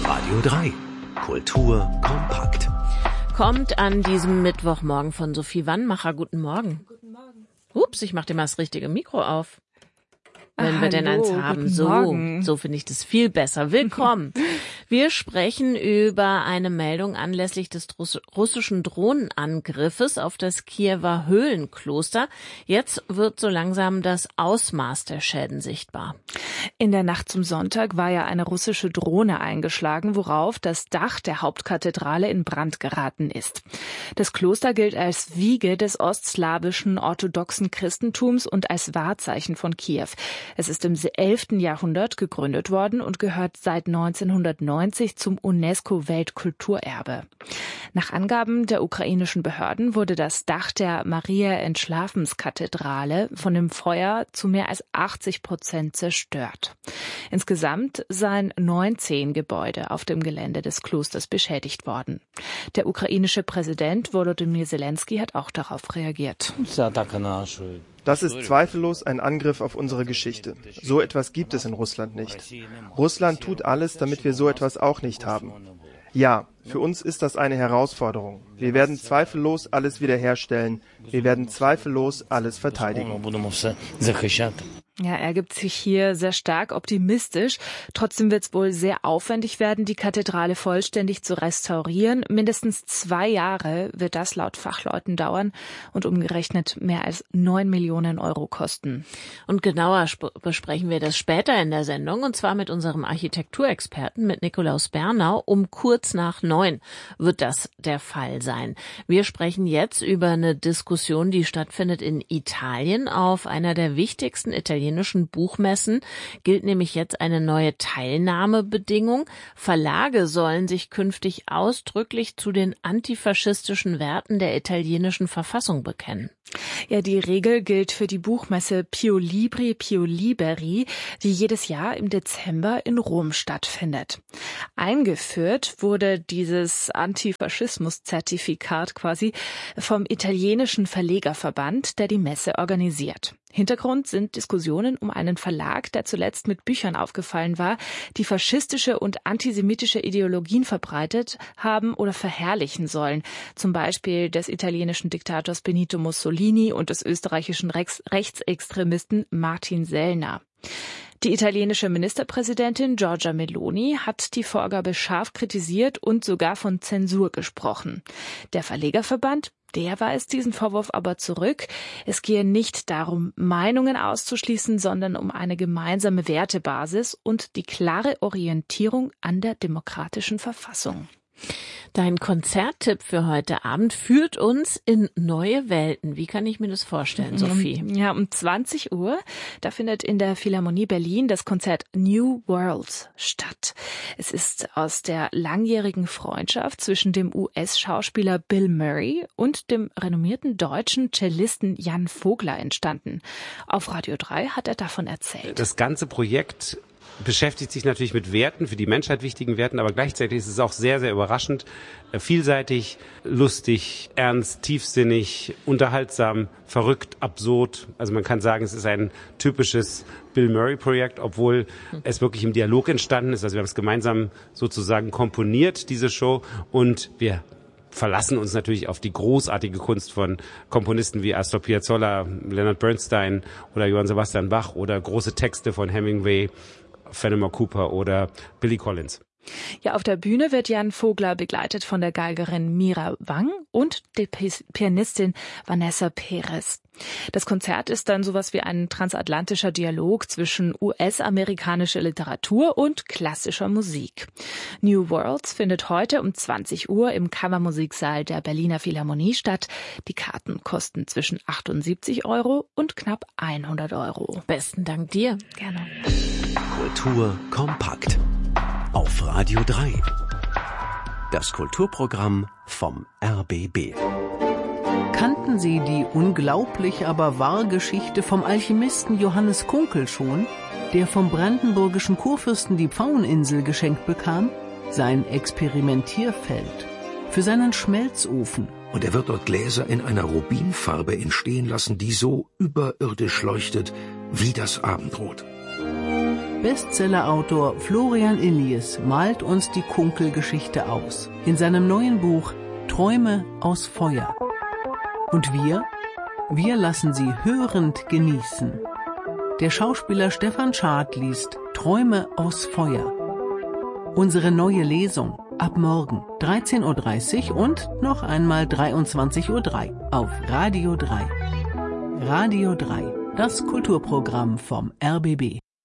Radio 3. Kultur kompakt. Kommt an diesem Mittwochmorgen von Sophie Wannmacher. Guten Morgen. Guten Morgen. Ups, ich mache dir mal das richtige Mikro auf. Wenn wir denn eins haben. So finde ich das viel besser. Willkommen. Wir sprechen über eine Meldung anlässlich des russischen Drohnenangriffes auf das Kiewer Höhlenkloster. Jetzt wird so langsam das Ausmaß der Schäden sichtbar. In der Nacht zum Sonntag war ja eine russische Drohne eingeschlagen, worauf das Dach der Hauptkathedrale in Brand geraten ist. Das Kloster gilt als Wiege des ostslawischen orthodoxen Christentums und als Wahrzeichen von Kiew. Es ist im 11. Jahrhundert gegründet worden und gehört seit 1990 zum UNESCO-Weltkulturerbe. Nach Angaben der ukrainischen Behörden wurde das Dach der Maria-Entschlafens-Kathedrale von dem Feuer zu mehr als 80% zerstört. Insgesamt seien 19 Gebäude auf dem Gelände des Klosters beschädigt worden. Der ukrainische Präsident Volodymyr Zelensky hat auch darauf reagiert. Das ist zweifellos ein Angriff auf unsere Geschichte. So etwas gibt es in Russland nicht. Russland tut alles, damit wir so etwas auch nicht haben. Ja, für uns ist das eine Herausforderung. Wir werden zweifellos alles wiederherstellen. Wir werden zweifellos alles verteidigen. Ja, er gibt sich hier sehr stark optimistisch. Trotzdem wird es wohl sehr aufwendig werden, die Kathedrale vollständig zu restaurieren. Mindestens 2 Jahre wird das laut Fachleuten dauern und umgerechnet mehr als 9 Millionen Euro kosten. Und genauer besprechen wir das später in der Sendung, und zwar mit unserem Architekturexperten, mit Nikolaus Bernau. Um kurz nach 9 wird das der Fall sein. Wir sprechen jetzt über eine Diskussion, die stattfindet in Italien. Auf einer der wichtigsten italienischen Buchmessen gilt nämlich jetzt eine neue Teilnahmebedingung. Verlage sollen sich künftig ausdrücklich zu den antifaschistischen Werten der italienischen Verfassung bekennen. Ja, die Regel gilt für die Buchmesse Pio Libri, Pio Liberi, die jedes Jahr im Dezember in Rom stattfindet. Eingeführt wurde dieses Antifaschismus-Zertifikat quasi vom italienischen Verlegerverband, der die Messe organisiert. Hintergrund sind Diskussionen um einen Verlag, der zuletzt mit Büchern aufgefallen war, die faschistische und antisemitische Ideologien verbreitet haben oder verherrlichen sollen. Zum Beispiel des italienischen Diktators Benito Mussolini und des österreichischen Rechtsextremisten Martin Sellner. Die italienische Ministerpräsidentin Giorgia Meloni hat die Vorgabe scharf kritisiert und sogar von Zensur gesprochen. Der Verlegerverband, der weist diesen Vorwurf aber zurück. Es gehe nicht darum, Meinungen auszuschließen, sondern um eine gemeinsame Wertebasis und die klare Orientierung an der demokratischen Verfassung. Dein Konzerttipp für heute Abend führt uns in neue Welten. Wie kann ich mir das vorstellen, Sophie? Ja, um 20 Uhr, da findet in der Philharmonie Berlin das Konzert New Worlds statt. Es ist aus der langjährigen Freundschaft zwischen dem US-Schauspieler Bill Murray und dem renommierten deutschen Cellisten Jan Vogler entstanden. Auf Radio 3 hat er davon erzählt. Das ganze Projekt beschäftigt sich natürlich mit Werten, für die Menschheit wichtigen Werten, aber gleichzeitig ist es auch sehr, sehr überraschend, vielseitig, lustig, ernst, tiefsinnig, unterhaltsam, verrückt, absurd. Also man kann sagen, es ist ein typisches Bill Murray-Projekt, obwohl es wirklich im Dialog entstanden ist. Also wir haben es gemeinsam sozusagen komponiert, diese Show, und wir verlassen uns natürlich auf die großartige Kunst von Komponisten wie Astor Piazzolla, Leonard Bernstein oder Johann Sebastian Bach oder große Texte von Hemingway, Fenimore Cooper oder Billy Collins. Ja, auf der Bühne wird Jan Vogler begleitet von der Geigerin Mira Wang und der Pianistin Vanessa Perez. Das Konzert ist dann sowas wie ein transatlantischer Dialog zwischen US-amerikanischer Literatur und klassischer Musik. New Worlds findet heute um 20 Uhr im Kammermusiksaal der Berliner Philharmonie statt. Die Karten kosten zwischen 78 Euro und knapp 100 Euro. Besten Dank dir. Gerne. Kultur kompakt. Auf Radio 3. Das Kulturprogramm vom RBB. Kannten Sie die unglaublich aber wahre Geschichte vom Alchemisten Johannes Kunkel schon, der vom brandenburgischen Kurfürsten die Pfaueninsel geschenkt bekam? Sein Experimentierfeld für seinen Schmelzofen. Und er wird dort Gläser in einer Rubinfarbe entstehen lassen, die so überirdisch leuchtet wie das Abendrot. Bestsellerautor Florian Illies malt uns die Kunkel-Geschichte aus in seinem neuen Buch Träume aus Feuer. Und wir lassen sie hörend genießen. Der Schauspieler Stefan Schad liest Träume aus Feuer. Unsere neue Lesung ab morgen 13:30 Uhr und noch einmal 23:03 Uhr auf Radio 3. Radio 3, das Kulturprogramm vom RBB.